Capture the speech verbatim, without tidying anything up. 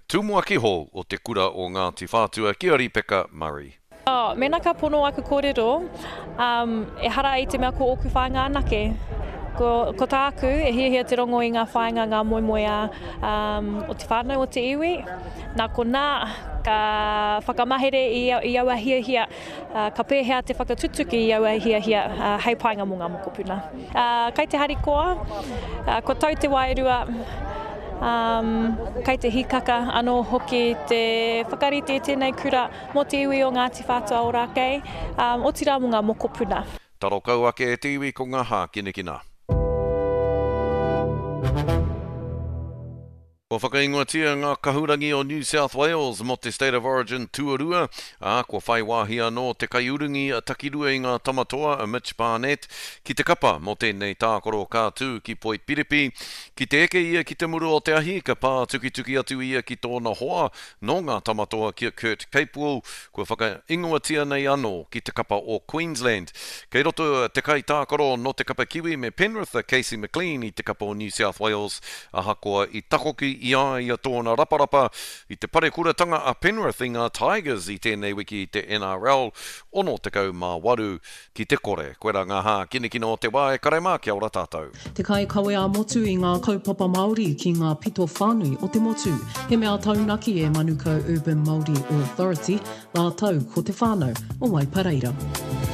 Tūmua kiho o te kura o Ngāti Whātua, kia ori Peka Murray. Oh, mena ka pono aku kōrero, um, e hara i te mea ko oku whainga anake. Ko, ko tāku e hiahia te rongo i ngā whainga ngā moemoea um, o te whānau o te iwi. Nā ko nā, ka whakamahere i, i aua hiahia, uh, ka pēhea te whakatutuki i aua hiahia uh, hei painga mo ngā mokopuna. Uh, kai te harikoa, uh, ko tau te wairua, Um, kai te hikaka anō hoki te whakarite tēnei kura mo te iwi o Ngāti Whātua o Rākei, um, o tira mo ngā mokopuna. Taro kau ake e te iwi ko ngā hā kinekina. Ko whakaingoatia ngā kahurangi o New South Wales mo te State of Origin tuarua, a ko whai wāhi anō te kaiurungi a takirua i ngā tamatoa a Mitch Barnett, ki te kapa mo tēnei tākoro kātū ki Poipiripi, ki te eke ia ki te muru o te ahi, ka pā tuki tuki atu ia ki tōna hoa no ngā tamatoa ki Kurt Capewell, ko whakaingoatia nei anō ki te kapa o Queensland. Kei roto te kai tākoro no te kapa Kiwi me Penrith a Casey McLean i te kapa o New South Wales, a hakoa i takoki i a i a tōna raparapa i te parekuratanga a Penrith i ngā Tigers i tēnei wiki i te N R L ono te kau mā waru ki te kore. Koera ngā hā kinekina o te wā e karema kia ora tātou. Te kai kawe a motu i ngā kaupapa Māori ki ngā pito whānui o te motu. He mea taunaki e Manukau Urban Māori Authority, la tau ko te whānau o Waipareira.